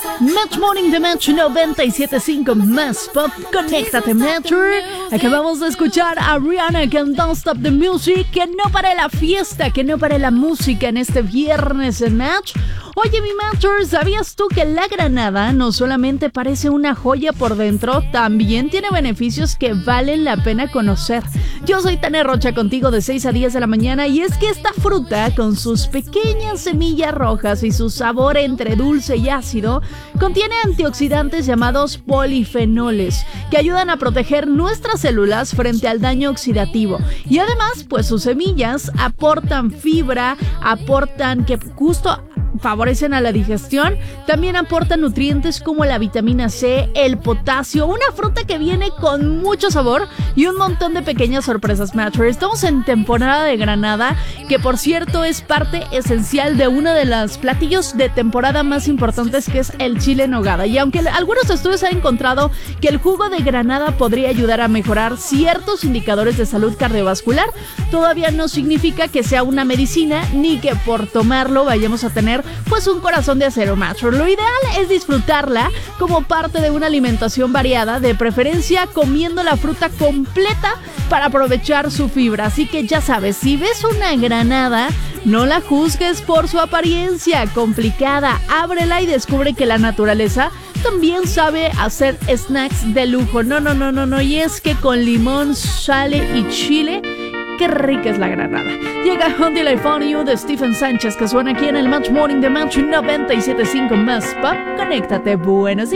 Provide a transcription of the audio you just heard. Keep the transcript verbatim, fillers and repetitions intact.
Match Morning de Match noventa y siete punto cinco más Pop. Conéctate, Matcher. Acabamos de escuchar a Rihanna con Don't Stop the Music. Que no pare la fiesta, que no pare la música en este viernes en Match. Oye, mi Matcher, ¿sabías tú que la granada no solamente parece una joya por dentro, también tiene beneficios que valen la pena conocer? Yo soy Tania Rocha contigo de seis a diez de la mañana y es que esta fruta, con sus pequeñas semillas rojas y su sabor entre dulce y ácido, contiene antioxidantes llamados polifenoles que ayudan a proteger nuestras células frente al daño oxidativo. Y además, pues sus semillas aportan fibra, aportan que justo favorecen a la digestión, también aportan nutrientes como la vitamina C, el potasio, una fruta que viene con mucho sabor y un montón de pequeñas sorpresas, Matcher. Estamos en temporada de granada, que por cierto es parte esencial de uno de los platillos de temporada más importantes, que es el chile en nogada. Y aunque algunos estudios han encontrado que el jugo de granada podría ayudar a mejorar ciertos indicadores de salud cardiovascular, todavía no significa que sea una medicina ni que por tomarlo vayamos a tener pues un corazón de acero, Matcher. Lo ideal es disfrutarla como parte de una alimentación variada, de preferencia comiendo la fruta completa para aprovechar su fibra. Así que ya sabes, si ves una granada, no la juzgues por su apariencia complicada. Ábrela y descubre que la naturaleza también sabe hacer snacks de lujo. No, no, no, no, no. Y es que con limón, sal y chile, qué rica es la granada. Llega Until I Found You de Stephen Sánchez, que suena aquí en el Match Morning de Match noventa y siete punto cinco más Pop. Conéctate, buenos días.